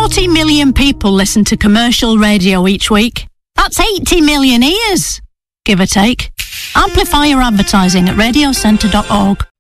40 million people listen to commercial radio each week. That's 80 million ears, give or take. Amplify your advertising at radiocentre.org.